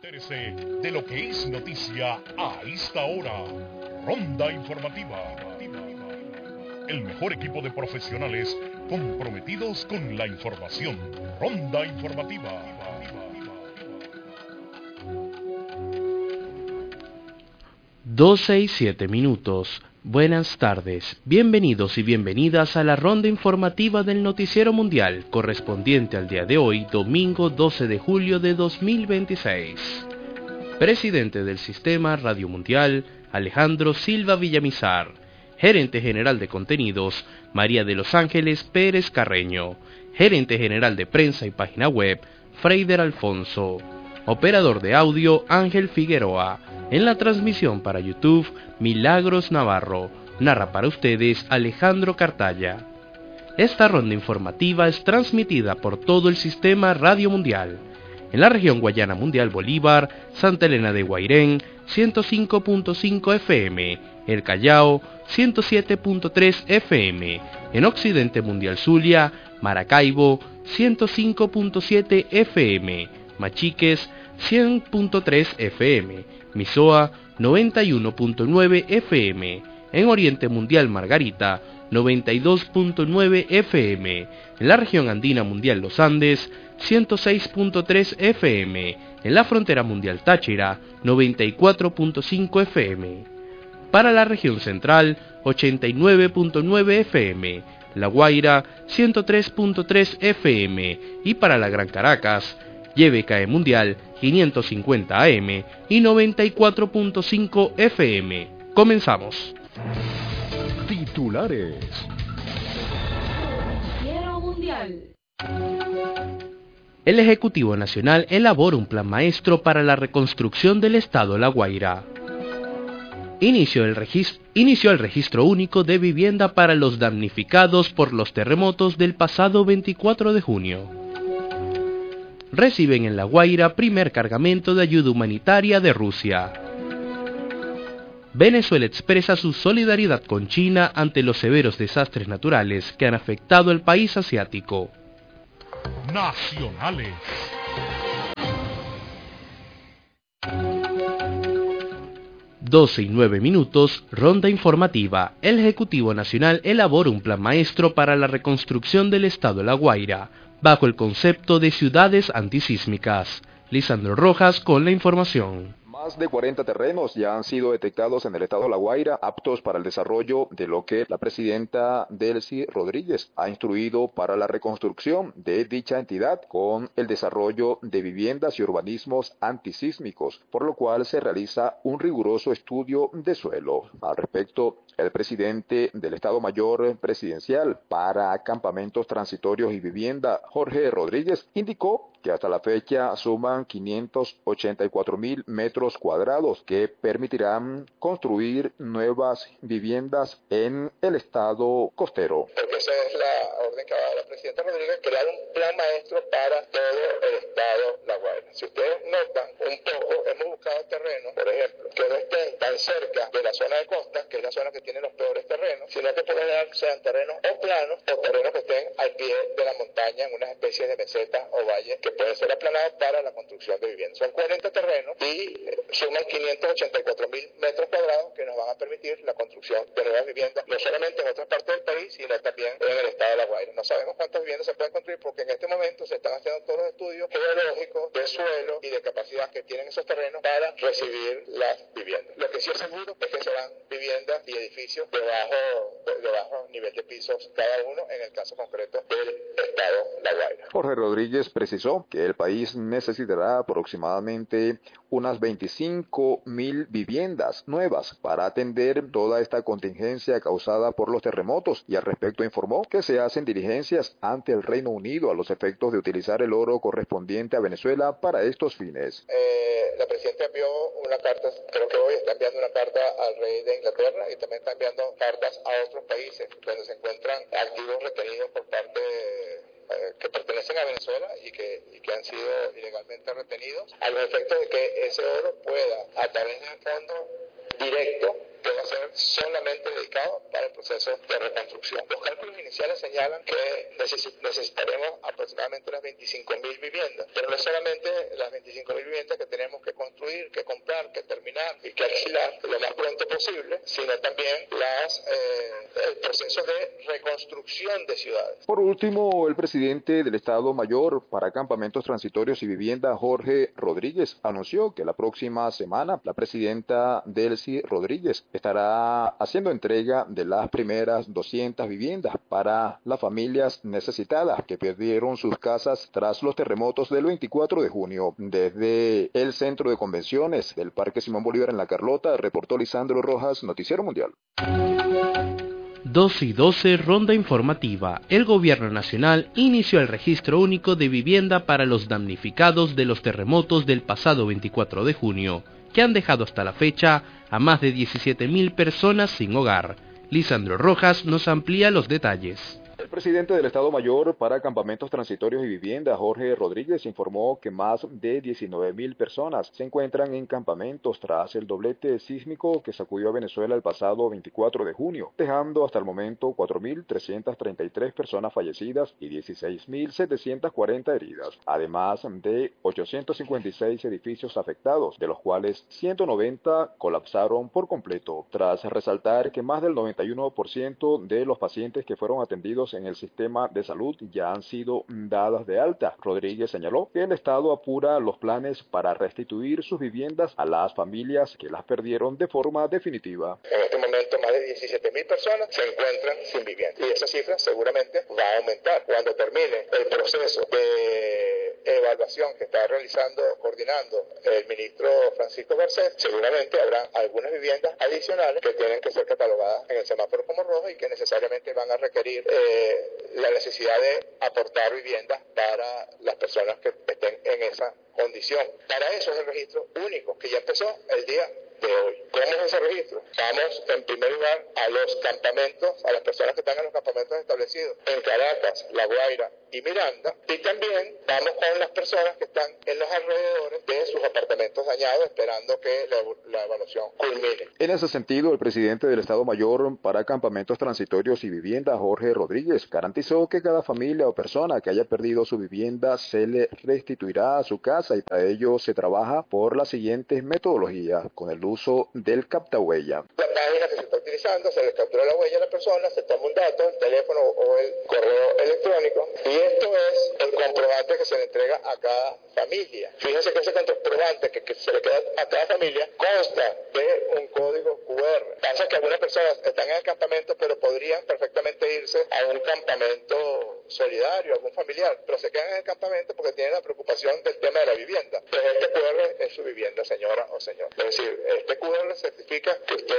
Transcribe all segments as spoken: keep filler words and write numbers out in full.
Entérese de lo que es noticia a esta hora. Ronda Informativa. El mejor equipo de profesionales comprometidos con la información. Ronda Informativa. doce y siete minutos. Buenas tardes, bienvenidos y bienvenidas a la ronda informativa del Noticiero Mundial, correspondiente al día de hoy, domingo doce de julio de dos mil veintiséis. Presidente del Sistema Radio Mundial, Alejandro Silva Villamizar. Gerente General de Contenidos, María de los Ángeles Pérez Carreño. Gerente General de Prensa y Página Web, Freider Alfonso. Operador de audio, Ángel Figueroa. En la transmisión para YouTube, Milagros Navarro. Narra para ustedes Alejandro Cartaya. Esta ronda informativa es transmitida por todo el Sistema Radio Mundial. En la región Guayana Mundial Bolívar, Santa Elena de Guairén, ciento cinco punto cinco F M, El Callao, ciento siete punto tres F M, en Occidente Mundial Zulia, Maracaibo, ciento cinco punto siete F M, Machiques, cien punto tres F M, Misoa, noventa y uno punto nueve F M, en Oriente Mundial Margarita, noventa y dos punto nueve F M, en la región Andina Mundial Los Andes, ciento seis punto tres F M, en la frontera mundial Táchira, noventa y cuatro punto cinco F M. Para la región central, ochenta y nueve punto nueve F M, La Guaira, ciento tres punto tres F M, y para la Gran Caracas, Y B K E Mundial, quinientos cincuenta A M y noventa y cuatro punto cinco F M. Comenzamos. Titulares. Noticiero Mundial. El Ejecutivo Nacional elabora un plan maestro para la reconstrucción del Estado La Guaira. Inició el, registro, inició el registro único de vivienda para los damnificados por los terremotos del pasado veinticuatro de junio. Reciben en La Guaira primer cargamento de ayuda humanitaria de Rusia. Venezuela expresa su solidaridad con China ante los severos desastres naturales que han afectado al país asiático. Nacionales. doce y nueve minutos, ronda informativa. El Ejecutivo Nacional elabora un plan maestro para la reconstrucción del Estado La Guaira, bajo el concepto de ciudades antisísmicas. Lisandro Rojas con la información. Más de cuarenta terrenos ya han sido detectados en el estado de La Guaira, aptos para el desarrollo de lo que la presidenta Delcy Rodríguez ha instruido para la reconstrucción de dicha entidad con el desarrollo de viviendas y urbanismos antisísmicos, por lo cual se realiza un riguroso estudio de suelo. Al respecto, el presidente del Estado Mayor Presidencial para Campamentos Transitorios y Vivienda, Jorge Rodríguez, indicó que hasta la fecha suman quinientos ochenta y cuatro mil metros cuadrados que permitirán construir nuevas viviendas en el estado costero. Porque esa es la orden que ha dado la presidenta Rodríguez, crear un plan maestro para todo el estado La Guaira. Si ustedes notan un poco, hemos buscado terrenos, por ejemplo, que no estén tan cerca de la zona de costa, que es la zona que tiene los peores terrenos, sino que por lo general sean terrenos o planos o terrenos que estén al pie de la montaña en unas especies de mesetas o valles que pueden ser aplanados para la construcción de viviendas. Son cuarenta terrenos y suman quinientos ochenta y cuatro mil metros cuadrados que nos van a permitir la construcción de nuevas viviendas, no solamente en otras partes del país, sino también en el estado de La Guaira. No sabemos cuántas viviendas se pueden construir porque en este momento se están haciendo todos los estudios geológicos, de suelo y de capacidad que tienen esos terrenos para recibir las viviendas. Lo que sí es seguro es que serán viviendas y edificios de bajo, de, de bajo nivel de pisos cada uno, en el caso concreto del estado La Guaira. Jorge Rodríguez precisó que el país necesitará aproximadamente unas veinticinco mil viviendas nuevas para atender toda esta contingencia causada por los terremotos, y al respecto informó que se hacen diligencias ante el Reino Unido a los efectos de utilizar el oro correspondiente a Venezuela para estos fines. Eh, la presidenta envió una carta, creo que hoy está enviando una carta al rey de Inglaterra y también está enviando cartas a otros países donde se encuentran activos retenidos por parte de que pertenecen a Venezuela y que, y que han sido ilegalmente retenidos, a los efectos de que ese oro pueda, a través de un fondo directo, que va a ser solamente dedicado para el proceso de reconstrucción. Los cálculos iniciales señalan que necesitaremos aproximadamente unas veinticinco mil viviendas, pero no solamente las veinticinco mil viviendas que tenemos que construir, que comprar, que terminar y que alquilar lo más pronto posible, sino también las, eh, el proceso de reconstrucción de ciudades. Por último, el presidente del Estado Mayor para Campamentos Transitorios y Vivienda, Jorge Rodríguez, anunció que la próxima semana la presidenta Delcy Rodríguez estará haciendo entrega de las primeras doscientas viviendas para las familias necesitadas que perdieron sus casas tras los terremotos del veinticuatro de junio. Desde el Centro de Convenciones del Parque Simón Bolívar en La Carlota, reportó Lisandro Rojas, Noticiero Mundial. dos y doce, ronda informativa. El Gobierno Nacional inició el registro único de vivienda para los damnificados de los terremotos del pasado veinticuatro de junio, que han dejado hasta la fecha a más de diecisiete mil personas sin hogar. Lisandro Rojas nos amplía los detalles. El presidente del Estado Mayor para Campamentos Transitorios y Vivienda, Jorge Rodríguez, informó que más de diecinueve mil personas se encuentran en campamentos tras el doblete sísmico que sacudió a Venezuela el pasado veinticuatro de junio, dejando hasta el momento cuatro mil trescientas treinta y tres personas fallecidas y dieciséis mil setecientos cuarenta heridas, además de ochocientos cincuenta y seis edificios afectados, de los cuales ciento noventa colapsaron por completo, tras resaltar que más del noventa y uno por ciento de los pacientes que fueron atendidos en el sistema de salud ya han sido dadas de alta. Rodríguez señaló que el Estado apura los planes para restituir sus viviendas a las familias que las perdieron de forma definitiva. En este momento más de diecisiete mil personas se encuentran sin vivienda y esa cifra seguramente va a aumentar cuando termine el proceso de evaluación que está realizando, coordinando el ministro Francisco Garcés. Seguramente habrá algunas viviendas adicionales que tienen que ser catalogadas en el semáforo como rojas y que necesariamente van a requerir eh, la necesidad de aportar viviendas para las personas que estén en esa condición. Para eso es el registro único que ya empezó el día de hoy. ¿Cómo es ese registro? Vamos en primer lugar a los campamentos, a las personas que están en los campamentos establecidos en Caracas, La Guaira y Miranda, y también vamos con las personas que están en los alrededores de sus apartamentos dañados, esperando que la, la evaluación culmine. En ese sentido, el presidente del Estado Mayor para Campamentos Transitorios y Vivienda, Jorge Rodríguez, garantizó que cada familia o persona que haya perdido su vivienda se le restituirá a su casa y para ello se trabaja por las siguientes metodologías, con el uso del captahuella. La página que se está utilizando, se le captura la huella a la persona, se toma un dato, el teléfono o el correo electrónico, y esto es el comprobante que se le entrega a cada familia. Fíjense que ese comprobante que, que se le queda a cada familia consta de un código cu erre. Pasa que algunas personas están en el campamento, pero podrían perfectamente irse a un campamento solidario, algún familiar, pero se quedan en el campamento porque tienen la preocupación del tema de la vivienda. Pues este cu erre es su vivienda, señora o señor. Es decir, este cu erre certifica que usted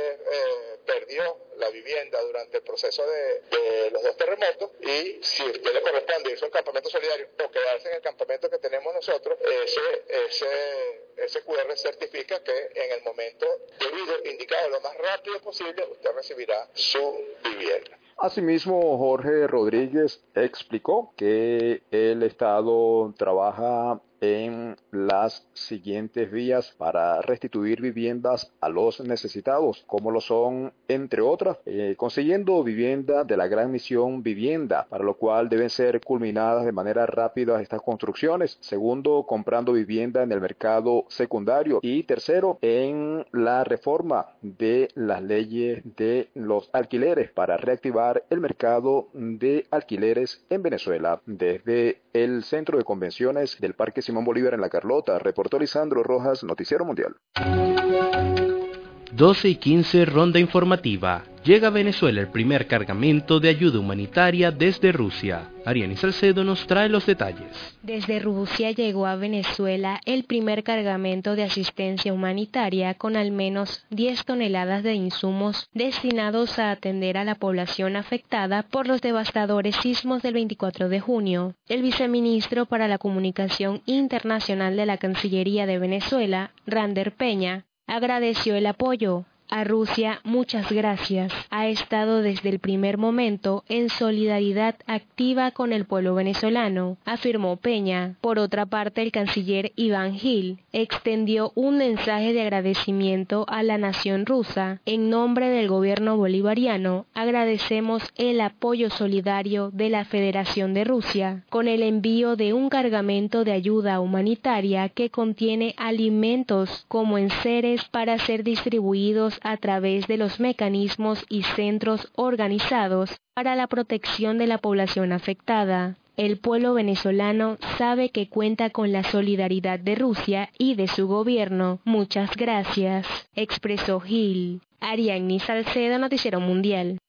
eh, perdió la vivienda durante el proceso de, de los dos terremotos y si a usted le corresponde irse a un campamento solidario o quedarse en el campamento que tenemos nosotros, ese, ese, ese cu erre certifica que en el momento debido, indicado lo más rápido posible, usted recibirá su vivienda. Asimismo, Jorge Rodríguez explicó que el Estado trabaja en las siguientes vías para restituir viviendas a los necesitados, como lo son, entre otras, eh, consiguiendo vivienda de la Gran Misión Vivienda, para lo cual deben ser culminadas de manera rápida estas construcciones. Segundo, comprando vivienda en el mercado secundario. Y tercero, en la reforma de las leyes de los alquileres para reactivar el mercado de alquileres en Venezuela. Desde el Centro de Convenciones del Parque Simón Bolívar en La Carlota, reportó Lisandro Rojas, Noticiero Mundial. doce y quince, ronda informativa. Llega a Venezuela el primer cargamento de ayuda humanitaria desde Rusia. Ariani Salcedo nos trae los detalles. Desde Rusia llegó a Venezuela el primer cargamento de asistencia humanitaria con al menos diez toneladas de insumos destinados a atender a la población afectada por los devastadores sismos del veinticuatro de junio. El viceministro para la Comunicación Internacional de la Cancillería de Venezuela, Rander Peña, agradeció el apoyo. A Rusia, muchas gracias. Ha estado desde el primer momento en solidaridad activa con el pueblo venezolano, afirmó Peña. Por otra parte, el canciller Iván Gil extendió un mensaje de agradecimiento a la nación rusa. En nombre del gobierno bolivariano, agradecemos el apoyo solidario de la Federación de Rusia con el envío de un cargamento de ayuda humanitaria que contiene alimentos como enseres para ser distribuidos a través de los mecanismos y centros organizados para la protección de la población afectada. El pueblo venezolano sabe que cuenta con la solidaridad de Rusia y de su gobierno. Muchas gracias, expresó Gil. Ariadne Salcedo, Noticiero Mundial.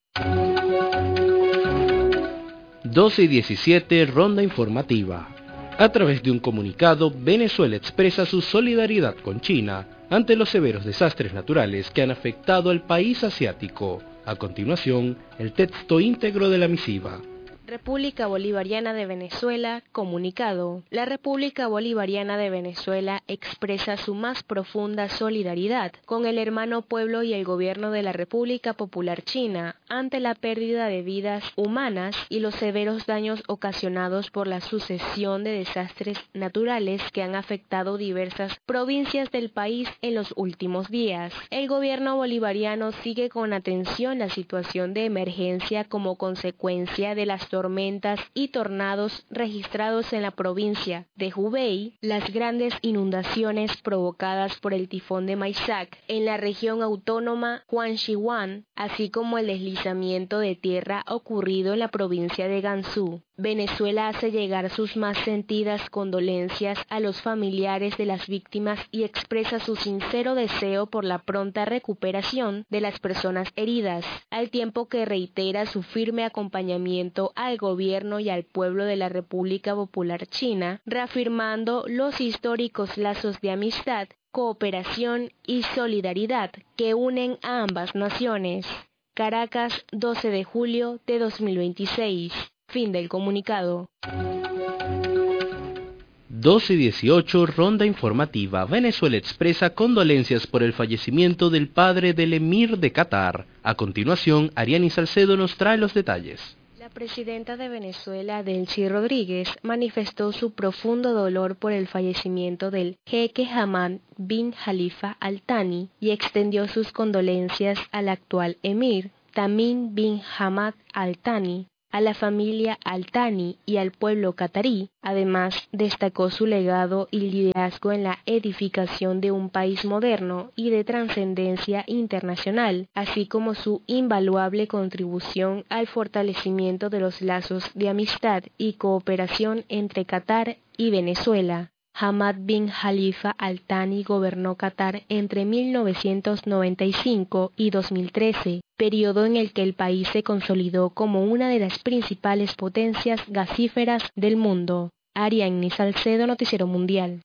doce y diecisiete, ronda informativa. A través de un comunicado, Venezuela expresa su solidaridad con China ante los severos desastres naturales que han afectado al país asiático. A continuación, el texto íntegro de la misiva. República Bolivariana de Venezuela, comunicado. La República Bolivariana de Venezuela expresa su más profunda solidaridad con el hermano pueblo y el gobierno de la República Popular China ante la pérdida de vidas humanas y los severos daños ocasionados por la sucesión de desastres naturales que han afectado diversas provincias del país en los últimos días. El gobierno bolivariano sigue con atención la situación de emergencia como consecuencia de las tormentas y tornados registrados en la provincia de Hubei, las grandes inundaciones provocadas por el tifón de Maisak en la región autónoma Huangshiwan, así como el deslizamiento de tierra ocurrido en la provincia de Gansu. Venezuela hace llegar sus más sentidas condolencias a los familiares de las víctimas y expresa su sincero deseo por la pronta recuperación de las personas heridas, al tiempo que reitera su firme acompañamiento al gobierno y al pueblo de la República Popular China, reafirmando los históricos lazos de amistad, cooperación y solidaridad que unen a ambas naciones. Caracas, doce de julio de dos mil veintiséis. Fin del comunicado. doce y dieciocho, ronda informativa. Venezuela expresa condolencias por el fallecimiento del padre del emir de Qatar. A continuación, Ariadne Salcedo nos trae los detalles. La presidenta de Venezuela, Delcy Rodríguez, manifestó su profundo dolor por el fallecimiento del jeque Hamad bin Khalifa Al Thani y extendió sus condolencias al actual emir, Tamim bin Hamad Al Thani, a la familia Al Thani y al pueblo catarí. Además, destacó su legado y liderazgo en la edificación de un país moderno y de trascendencia internacional, así como su invaluable contribución al fortalecimiento de los lazos de amistad y cooperación entre Qatar y Venezuela. Hamad bin Khalifa Al Thani gobernó Qatar entre mil novecientos noventa y cinco y dos mil trece, periodo en el que el país se consolidó como una de las principales potencias gasíferas del mundo. Ariadne Salcedo, Noticiero Mundial.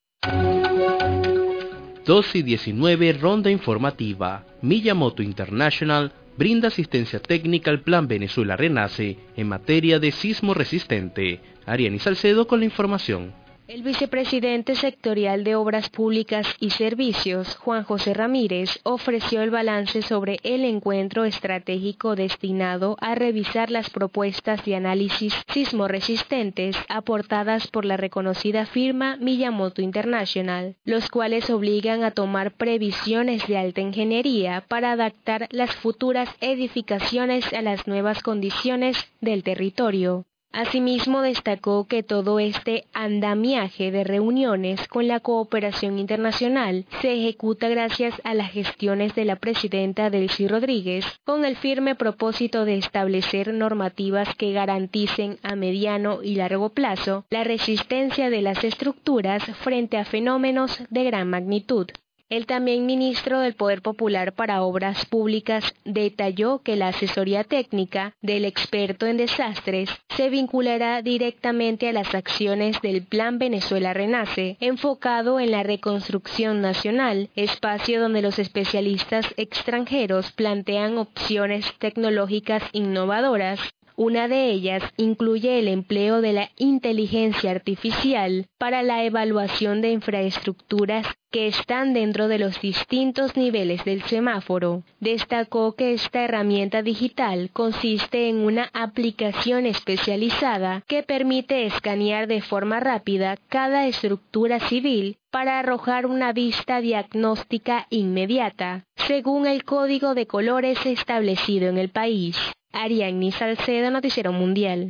doce y diecinueve, ronda informativa. Miyamoto International brinda asistencia técnica al Plan Venezuela Renace en materia de sismo resistente. Ariadne Salcedo con la información. El vicepresidente sectorial de Obras Públicas y Servicios, Juan José Ramírez, ofreció el balance sobre el encuentro estratégico destinado a revisar las propuestas de análisis sismoresistentes aportadas por la reconocida firma Miyamoto International, los cuales obligan a tomar previsiones de alta ingeniería para adaptar las futuras edificaciones a las nuevas condiciones del territorio. Asimismo, destacó que todo este andamiaje de reuniones con la cooperación internacional se ejecuta gracias a las gestiones de la presidenta Delcy Rodríguez, con el firme propósito de establecer normativas que garanticen a mediano y largo plazo la resistencia de las estructuras frente a fenómenos de gran magnitud. El también ministro del Poder Popular para Obras Públicas detalló que la asesoría técnica del experto en desastres se vinculará directamente a las acciones del Plan Venezuela Renace, enfocado en la reconstrucción nacional, espacio donde los especialistas extranjeros plantean opciones tecnológicas innovadoras, Una de ellas incluye el empleo de la inteligencia artificial para la evaluación de infraestructuras que están dentro de los distintos niveles del semáforo. Destacó que esta herramienta digital consiste en una aplicación especializada que permite escanear de forma rápida cada estructura civil para arrojar una vista diagnóstica inmediata, según el código de colores establecido en el país. Ariadne Salcedo, Noticiero Mundial.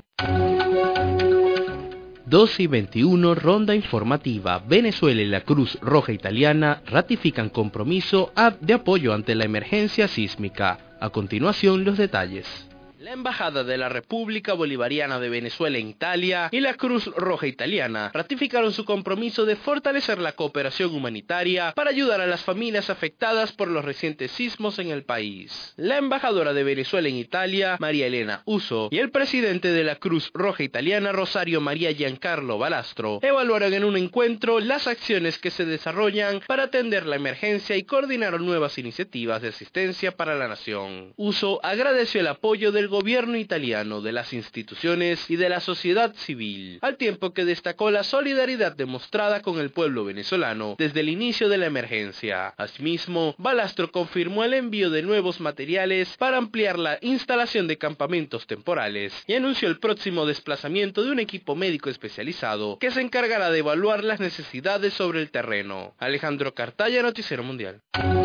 dos y veintiuno, ronda informativa. Venezuela y la Cruz Roja Italiana ratifican compromiso de apoyo ante la emergencia sísmica. A continuación, los detalles. La Embajada de la República Bolivariana de Venezuela en Italia y la Cruz Roja Italiana ratificaron su compromiso de fortalecer la cooperación humanitaria para ayudar a las familias afectadas por los recientes sismos en el país. La embajadora de Venezuela en Italia, María Elena Uso, y el presidente de la Cruz Roja Italiana, Rosario María Giancarlo Balastro, evaluaron en un encuentro las acciones que se desarrollan para atender la emergencia y coordinaron nuevas iniciativas de asistencia para la nación. Uso agradeció el apoyo del gobierno italiano, de las instituciones y de la sociedad civil, al tiempo que destacó la solidaridad demostrada con el pueblo venezolano desde el inicio de la emergencia. Asimismo, Balastro confirmó el envío de nuevos materiales para ampliar la instalación de campamentos temporales y anunció el próximo desplazamiento de un equipo médico especializado que se encargará de evaluar las necesidades sobre el terreno. Alejandro Cartaya, Noticiero Mundial.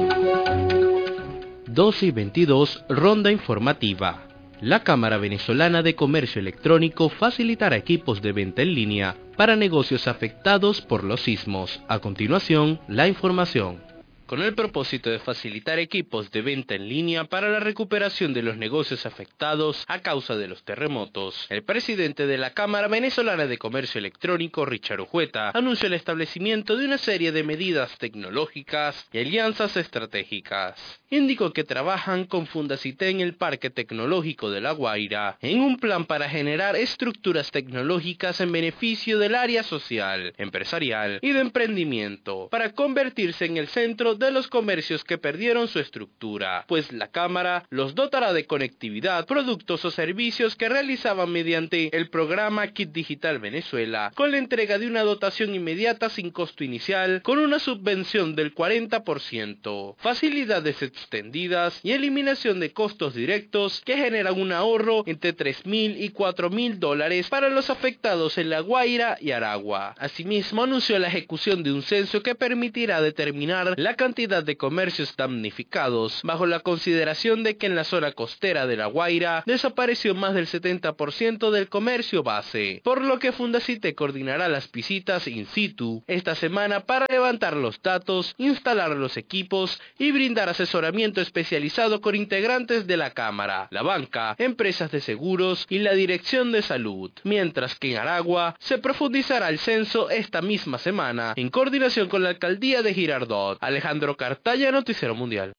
dos y veintidós, ronda informativa. La Cámara Venezolana de Comercio Electrónico facilitará equipos de venta en línea para negocios afectados por los sismos. A continuación, la información. Con el propósito de facilitar equipos de venta en línea para la recuperación de los negocios afectados a causa de los terremotos, el presidente de la Cámara Venezolana de Comercio Electrónico, Richard Ujueta, anunció el establecimiento de una serie de medidas tecnológicas y alianzas estratégicas. Indicó que trabajan con Fundacité en el Parque Tecnológico de La Guaira en un plan para generar estructuras tecnológicas en beneficio del área social, empresarial y de emprendimiento, para convertirse en el centro de los comercios que perdieron su estructura, pues la Cámara los dotará de conectividad, productos o servicios que realizaban mediante el programa Kit Digital Venezuela, con la entrega de una dotación inmediata sin costo inicial, con una subvención del cuarenta por ciento, facilidades extendidas y eliminación de costos directos que generan un ahorro entre tres mil y cuatro mil dólares para los afectados en La Guaira y Aragua. Asimismo, anunció la ejecución de un censo que permitirá determinar la cantidad cantidad de comercios damnificados, bajo la consideración de que en la zona costera de La Guaira desapareció más del setenta por ciento del comercio base, por lo que Fundacité coordinará las visitas in situ esta semana para levantar los datos, instalar los equipos y brindar asesoramiento especializado con integrantes de la Cámara, la banca, empresas de seguros y la Dirección de Salud, mientras que en Aragua se profundizará el censo esta misma semana, en coordinación con la Alcaldía de Girardot. Alejandro Cartaya, Noticiero Mundial.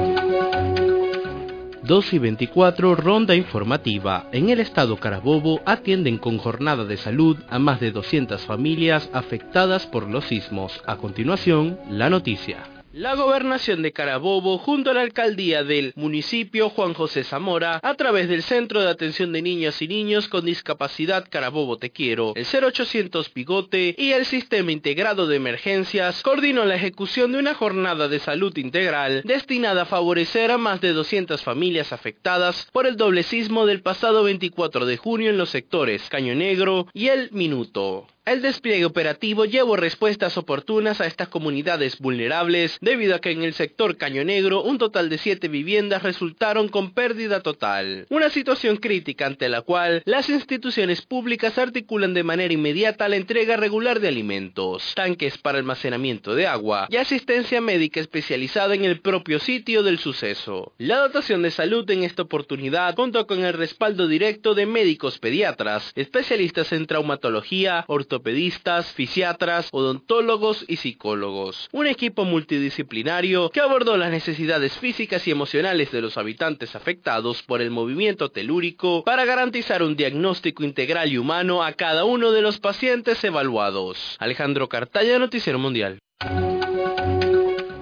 dos y veinticuatro, ronda informativa. En el estado Carabobo atienden con jornada de salud a más de doscientas familias afectadas por los sismos. A continuación, la noticia. La Gobernación de Carabobo, junto a la Alcaldía del municipio Juan José Zamora, a través del Centro de Atención de Niñas y Niños con Discapacidad Carabobo Te Quiero, el cero ochocientos Bigote y el Sistema Integrado de Emergencias, coordinó la ejecución de una jornada de salud integral destinada a favorecer a más de doscientas familias afectadas por el doble sismo del pasado veinticuatro de junio en los sectores Caño Negro y El Minuto. El despliegue operativo llevó respuestas oportunas a estas comunidades vulnerables, debido a que en el sector Caño Negro un total de siete viviendas resultaron con pérdida total. Una situación crítica ante la cual las instituciones públicas articulan de manera inmediata la entrega regular de alimentos, tanques para almacenamiento de agua y asistencia médica especializada en el propio sitio del suceso. La dotación de salud en esta oportunidad contó con el respaldo directo de médicos pediatras, especialistas en traumatología, ortopedia, ortopedistas, fisiatras, odontólogos y psicólogos. Un equipo multidisciplinario que abordó las necesidades físicas y emocionales de los habitantes afectados por el movimiento telúrico para garantizar un diagnóstico integral y humano a cada uno de los pacientes evaluados. Alejandro Cartaya, Noticiero Mundial.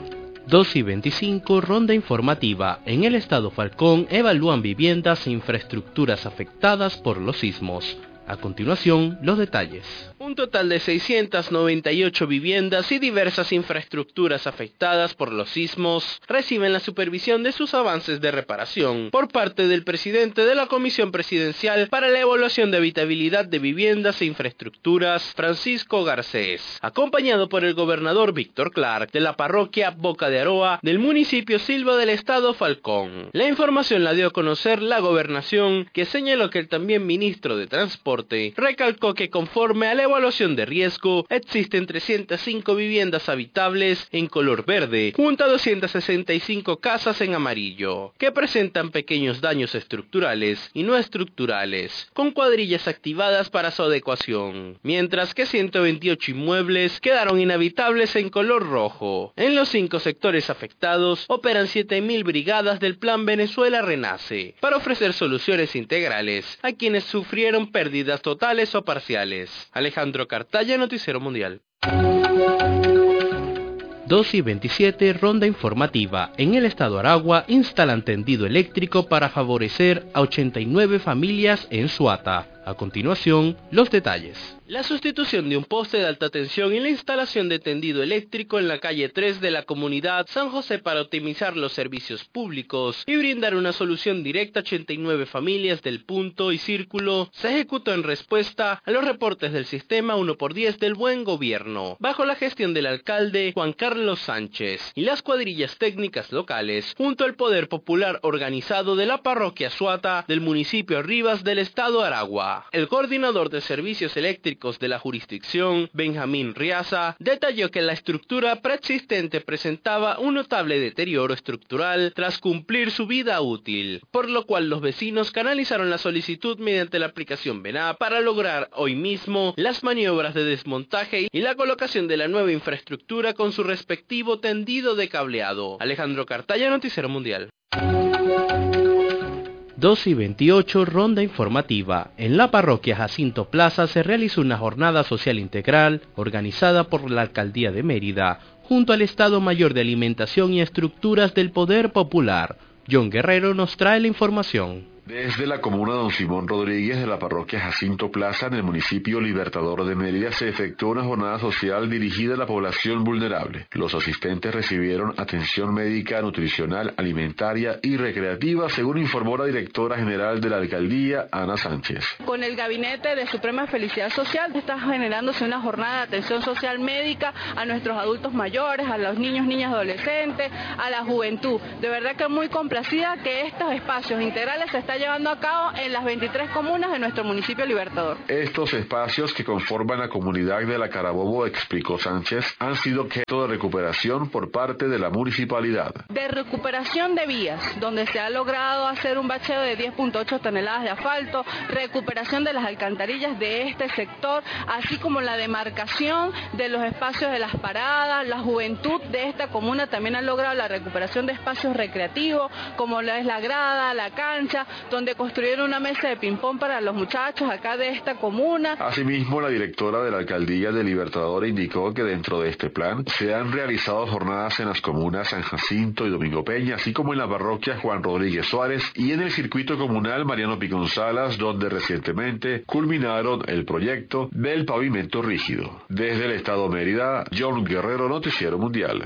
dos y veinticinco, ronda informativa. En el estado Falcón evalúan viviendas e infraestructuras afectadas por los sismos. A continuación, los detalles. Un total de seiscientas noventa y ocho viviendas y diversas infraestructuras afectadas por los sismos reciben la supervisión de sus avances de reparación por parte del presidente de la Comisión Presidencial para la Evaluación de Habitabilidad de Viviendas e Infraestructuras, Francisco Garcés, acompañado por el gobernador Víctor Clark de la parroquia Boca de Aroa del municipio Silva del estado Falcón. La información la dio a conocer la gobernación, que señaló que el también ministro de Transporte recalcó que conforme a la evaluación de riesgo existen trescientas cinco viviendas habitables en color verde junto a doscientas sesenta y cinco casas en amarillo que presentan pequeños daños estructurales y no estructurales con cuadrillas activadas para su adecuación, mientras que ciento veintiocho inmuebles quedaron inhabitables en color rojo. En los cinco sectores afectados operan siete mil brigadas del Plan Venezuela Renace para ofrecer soluciones integrales a quienes sufrieron pérdidas totales o parciales. Alejandro Cartaya, Noticiero Mundial. dos y veintisiete, ronda informativa. En el estado Aragua instalan tendido eléctrico para favorecer a ochenta y nueve familias en Suata. A continuación, los detalles. La sustitución de un poste de alta tensión y la instalación de tendido eléctrico en la calle tres de la comunidad San José para optimizar los servicios públicos y brindar una solución directa a ochenta y nueve familias del punto y círculo se ejecutó en respuesta a los reportes del sistema uno por diez del Buen Gobierno, bajo la gestión del alcalde Juan Carlos Sánchez y las cuadrillas técnicas locales, junto al Poder Popular organizado de la parroquia Suata del municipio Rivas del estado Aragua. El coordinador de servicios eléctricos de la jurisdicción, Benjamín Riaza, detalló que la estructura preexistente presentaba un notable deterioro estructural tras cumplir su vida útil, por lo cual los vecinos canalizaron la solicitud mediante la aplicación VENAP para lograr hoy mismo las maniobras de desmontaje y la colocación de la nueva infraestructura con su respectivo tendido de cableado. Alejandro Cartaya, Noticiero Mundial. dos y veintiocho, ronda informativa. En la parroquia Jacinto Plaza se realizó una jornada social integral organizada por la Alcaldía de Mérida, junto al Estado Mayor de Alimentación y Estructuras del Poder Popular. John Guerrero nos trae la información. Desde la comuna Don Simón Rodríguez de la parroquia Jacinto Plaza en el municipio Libertador de Mérida se efectuó una jornada social dirigida a la población vulnerable. Los asistentes recibieron atención médica, nutricional, alimentaria y recreativa, según informó la directora general de la alcaldía, Ana Sánchez. Con el Gabinete de Suprema Felicidad Social está generándose una jornada de atención social médica a nuestros adultos mayores, a los niños, niñas, adolescentes, a la juventud. De verdad que muy complacida que estos espacios integrales se están llevando a cabo en las veintitrés comunas de nuestro municipio Libertador. Estos espacios que conforman la comunidad de la Carabobo, explicó Sánchez, han sido objeto de recuperación por parte de la municipalidad. De recuperación de vías, donde se ha logrado hacer un bacheo de diez punto ocho toneladas de asfalto, recuperación de las alcantarillas de este sector, así como la demarcación de los espacios de las paradas. La juventud de esta comuna también ha logrado la recuperación de espacios recreativos, como es la grada, la cancha, donde construyeron una mesa de ping-pong para los muchachos acá de esta comuna. Asimismo, la directora de la alcaldía de Libertador indicó que dentro de este plan se han realizado jornadas en las comunas San Jacinto y Domingo Peña, así como en la parroquia Juan Rodríguez Suárez y en el circuito comunal Mariano Picón Salas, donde recientemente culminaron el proyecto del pavimento rígido. Desde el estado Mérida, John Guerrero, Noticiero Mundial.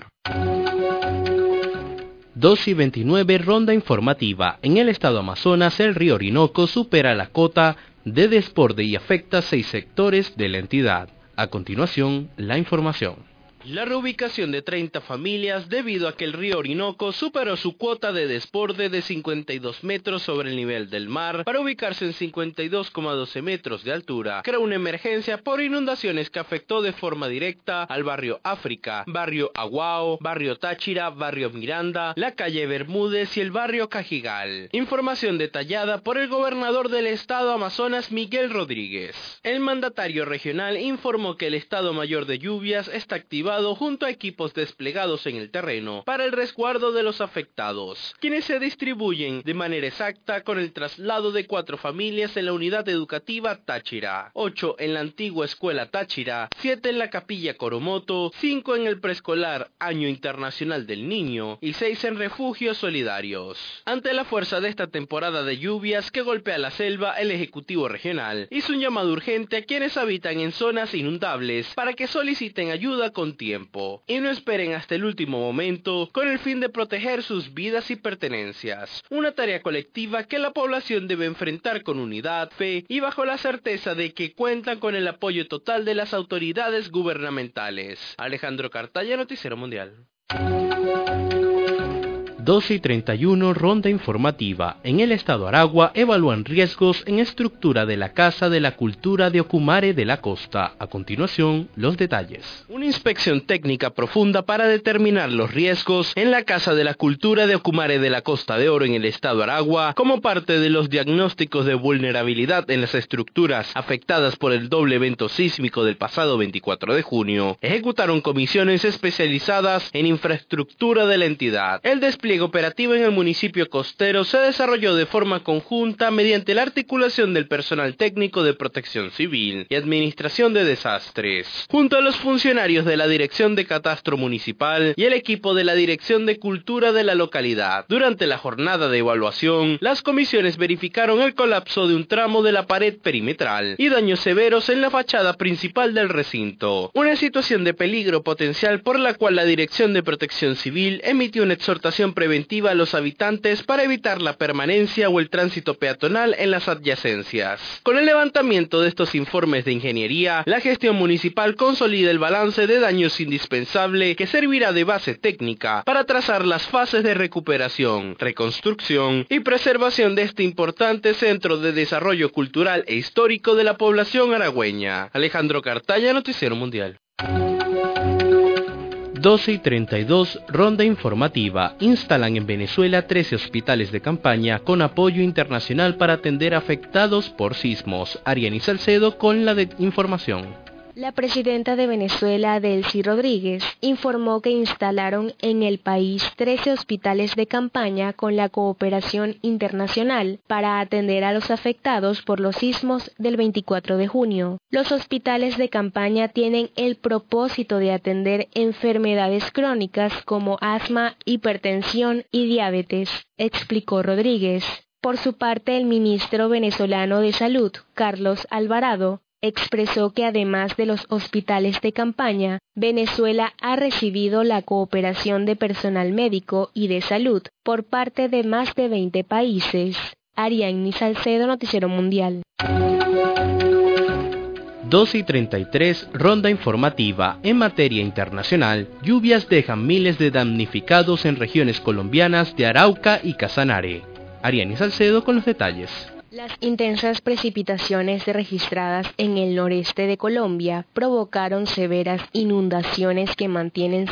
dos y veintinueve, ronda informativa. En el estado Amazonas, el río Orinoco supera la cota de desborde y afecta seis sectores de la entidad. A continuación, la información. La reubicación de treinta familias debido a que el río Orinoco superó su cuota de desborde de cincuenta y dos metros sobre el nivel del mar para ubicarse en cincuenta y dos coma doce metros de altura, creó una emergencia por inundaciones que afectó de forma directa al barrio África, barrio Aguao, barrio Táchira, barrio Miranda, la calle Bermúdez y el barrio Cajigal. Información detallada por el gobernador del estado Amazonas, Miguel Rodríguez. El mandatario regional informó que el estado mayor de lluvias está activado madrugado junto a equipos desplegados en el terreno para el resguardo de los afectados, quienes se distribuyen de manera exacta con el traslado de cuatro familias en la unidad educativa Táchira, ocho en la antigua escuela Táchira, siete en la capilla Coromoto, cinco en el preescolar Año Internacional del Niño y seis en refugios solidarios. Ante la fuerza de esta temporada de lluvias que golpea la selva, el Ejecutivo Regional hizo un llamado urgente a quienes habitan en zonas inundables para que soliciten ayuda con tiempo y no esperen hasta el último momento con el fin de proteger sus vidas y pertenencias, una tarea colectiva que la población debe enfrentar con unidad, fe y bajo la certeza de que cuentan con el apoyo total de las autoridades gubernamentales. Alejandro Cartaya, Noticiero Mundial. doce y treinta y uno, ronda informativa. En el estado Aragua evalúan riesgos en estructura de la Casa de la Cultura de Ocumare de la Costa. A continuación, los detalles. Una inspección técnica profunda para determinar los riesgos en la Casa de la Cultura de Ocumare de la Costa de Oro en el estado Aragua, como parte de los diagnósticos de vulnerabilidad en las estructuras afectadas por el doble evento sísmico del pasado veinticuatro de junio, ejecutaron comisiones especializadas en infraestructura de la entidad. El despliegue operativo en el municipio costero se desarrolló de forma conjunta mediante la articulación del personal técnico de protección civil y administración de desastres, junto a los funcionarios de la Dirección de Catastro Municipal y el equipo de la Dirección de Cultura de la localidad. Durante la jornada de evaluación, las comisiones verificaron el colapso de un tramo de la pared perimetral y daños severos en la fachada principal del recinto, una situación de peligro potencial por la cual la Dirección de Protección Civil emitió una exhortación preventiva a los habitantes para evitar la permanencia o el tránsito peatonal en las adyacencias. Con el levantamiento de estos informes de ingeniería, la gestión municipal consolida el balance de daños indispensable que servirá de base técnica para trazar las fases de recuperación, reconstrucción y preservación de este importante centro de desarrollo cultural e histórico de la población aragüeña. Alejandro Cartaya, Noticiero Mundial. doce y treinta y dos, ronda informativa. Instalan en Venezuela trece hospitales de campaña con apoyo internacional para atender afectados por sismos. Ariani Salcedo con la de información. La presidenta de Venezuela, Delcy Rodríguez, informó que instalaron en el país trece hospitales de campaña con la cooperación internacional para atender a los afectados por los sismos del veinticuatro de junio. Los hospitales de campaña tienen el propósito de atender enfermedades crónicas como asma, hipertensión y diabetes, explicó Rodríguez. Por su parte, el ministro venezolano de Salud, Carlos Alvarado, expresó que además de los hospitales de campaña, Venezuela ha recibido la cooperación de personal médico y de salud por parte de más de veinte países. Ariani Salcedo, Noticiero Mundial. doce y treinta y tres, ronda informativa. En materia internacional, lluvias dejan miles de damnificados en regiones colombianas de Arauca y Casanare. Ariani Salcedo con los detalles. Las intensas precipitaciones registradas en el noreste de Colombia provocaron severas inundaciones que mantienen